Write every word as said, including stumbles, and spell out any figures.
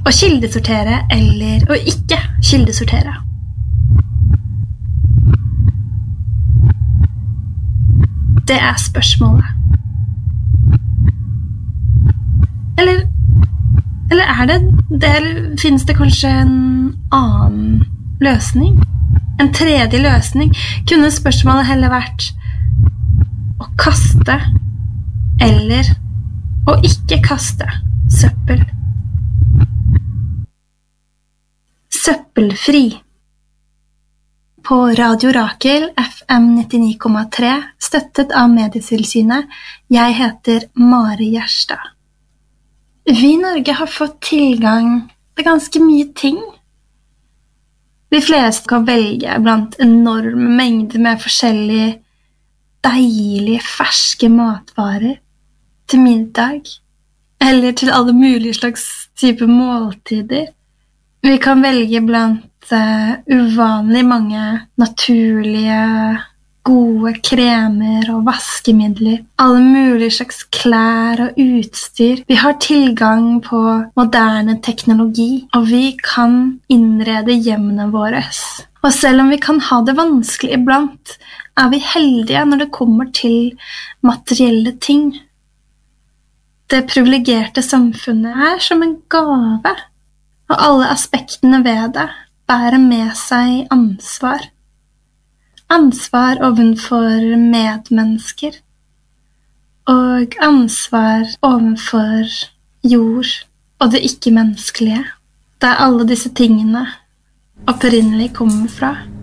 Å kildesortere eller å ikke kildesortere. Det er spørsmålet. Eller, eller er det, det finnes det kanskje en annen løsning? En tredje løsning? Kunne spørsmålet heller vært å kaste eller å ikke kaste søppel? Søppelfri. På Radio Rakel, F M nittini komma tre, støttet av Medietilsynet. Jeg heter Mari Gjerstad. Vi i Norge har fått tilgang til ganske mye ting. De fleste kan velge blant enorme mengder med forskjellige deilige, ferske matvarer til middag, eller til alle mulige slags typer måltider. Vi kan velge blant uh, uvanlig mange naturlige, gode kremer og vaskemidler, alle mulige slags klær og utstyr. Vi har tilgang på moderne teknologi, og vi kan innrede hjemmene våre. Og selv om vi kan ha det vanskelig iblant, er vi heldige når det kommer til materielle ting. Det privilegerte samfunnet er som en gave, og alle aspektene ved det bærer med seg ansvar. Ansvar ovenfor medmennesker, og ansvar ovenfor jord og det ikke-menneskelige, der alle disse tingene opprinnelig kommer fra.